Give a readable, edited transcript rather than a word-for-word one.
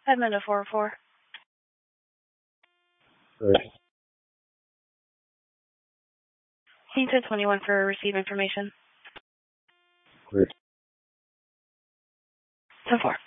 Admin to 404. Right. He said 21 for receive information. Clear. 10-4.